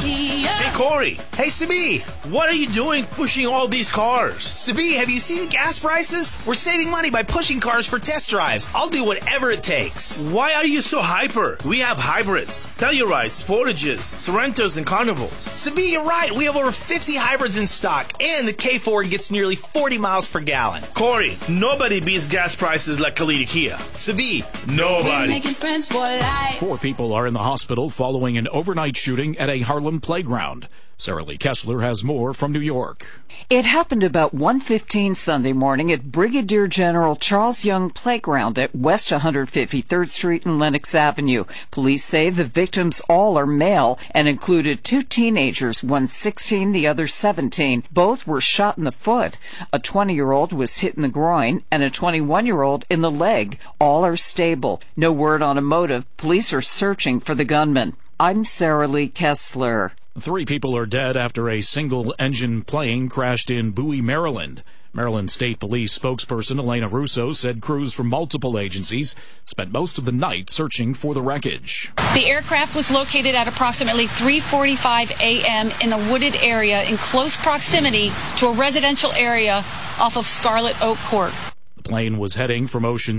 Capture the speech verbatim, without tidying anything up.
Hey, Corey. Hey, Sabi. What are you doing pushing all these cars? Sabi, have you seen gas prices? We're saving money by pushing cars for test drives. I'll do whatever it takes. Why are you so hyper? We have hybrids, Tellurides, Sportages, Sorrentos, and Carnivals. Sabi, you're right. We have over fifty hybrids in stock, and the K Ford gets nearly forty miles per gallon. Corey, nobody beats gas prices like Khalid Kia. Sabi, nobody. Four people are in the hospital following an overnight shooting at a Harlem playground. Sarah Lee Kessler has more from New York. It happened about one fifteen Sunday morning at Brigadier General Charles Young Playground at West one hundred fifty-third Street and Lenox Avenue. Police say the victims all are male and included two teenagers, one sixteen, the other seventeen. Both were shot in the foot. A twenty-year-old was hit in the groin and a twenty-one-year-old in the leg. All are stable. No word on a motive. Police are searching for the gunman. I'm Sarah Lee Kessler. Three people are dead after a single-engine plane crashed in Bowie, Maryland. Maryland State Police spokesperson Elena Russo said crews from multiple agencies spent most of the night searching for the wreckage. The aircraft was located at approximately three forty-five a.m. in a wooded area in close proximity to a residential area off of Scarlet Oak Court. The plane was heading from Ocean